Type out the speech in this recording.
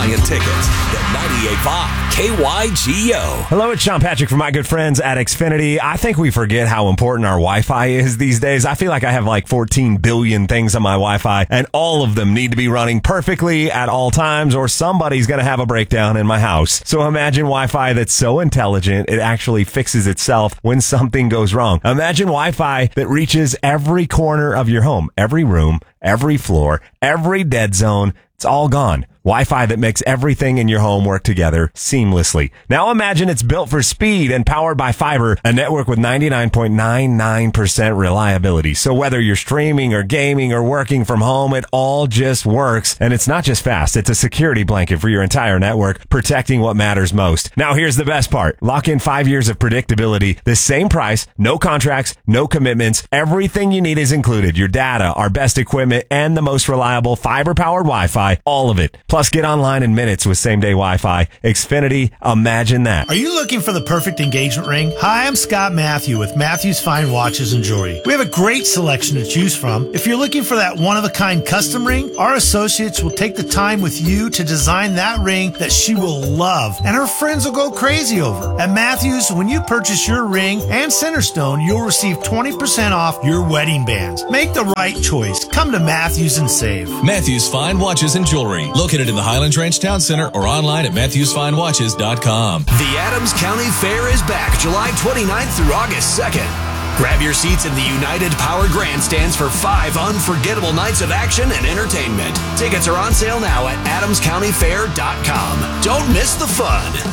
buying a ticket to 98.5 KYGO. Hello, it's Sean Patrick from my good friends at Xfinity. I think we forget how important our Wi-Fi is these days. I feel like I have like 14 billion things on my Wi-Fi, and all of them need to be running perfectly at all times, or somebody's going to have a breakdown in my house. So imagine Wi-Fi that's so intelligent, it actually fixes itself when something goes wrong. Imagine Wi-Fi that reaches every corner of your home, every room, every floor, every dead zone. It's all gone. Wi-Fi that makes everything in your home work together seamlessly. Now imagine it's built for speed and powered by fiber, a network with 99.99% reliability. So whether you're streaming or gaming or working from home, it all just works. And it's not just fast, it's a security blanket for your entire network, protecting what matters most. Now here's the best part. Lock in 5 years of predictability, the same price, no contracts, no commitments. Everything you need is included. Your data, our best equipment, and the most reliable fiber-powered Wi-Fi. All of it. Plus, get online in minutes with same-day Wi-Fi. Xfinity, imagine that. Are you looking for the perfect engagement ring? Hi, I'm Scott Matthew with Matthew's Fine Watches and Jewelry. We have a great selection to choose from. If you're looking for that one-of-a-kind custom ring, our associates will take the time with you to design that ring that she will love, and her friends will go crazy over. At Matthews, when you purchase your ring and Centerstone, you'll receive 20% off your wedding bands. Make the right choice. Come to Matthews and save. Matthews Fine Watches and Jewelry, located in the Highlands Ranch Town Center or online at MatthewsFineWatches.com. The Adams County Fair is back July 29th through August 2nd. Grab your seats in the United Power Grandstands for 5 unforgettable nights of action and entertainment. Tickets are on sale now at AdamsCountyFair.com. Don't miss the fun.